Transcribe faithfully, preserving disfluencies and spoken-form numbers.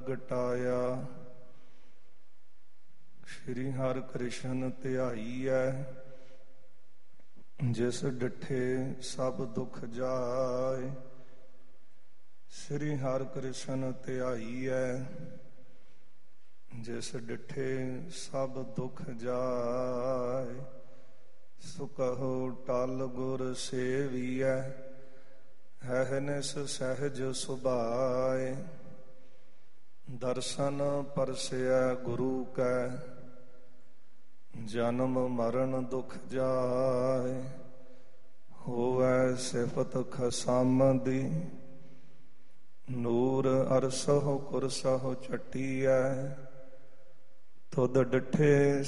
ਪ੍ਰਗਟਾਇਆ। ਸ਼੍ਰੀ ਹਰਿ ਕ੍ਰਿਸ਼ਨ ਧਿਆਈਐ, ਜਿਸ ਡਿਠੇ ਸਭ ਦੁਖ ਜਾਏ। ਸ਼੍ਰੀ ਹਰਿ ਕ੍ਰਿਸ਼ਨ ਧਿਆਈਐ, ਜਿਸ ਡਿਠੇ ਸਭ ਦੁਖ ਜਾਏ। ਸੋ ਕਹੋ ਟਲ ਗੁਰ ਸੇਵੀਐ, ਅਹਨਿਸ ਸਹਿਜ ਸੁਭਾਏ। ਦਰਸ਼ਨ ਪਰਸੈ ਗੁਰੂ ਕੈ, ਜਨਮ ਮਰਨ ਦੁਖ ਜਾਏ। ਹੋਵੈ ਸਿਫਤ ਖਸਮ ਦੀ, ਨੂਰ ਅਰਸਹੁ ਕੁਰਸਹੁ ਚਟੀਐ। ਤੁਧ ਡਿਠੇ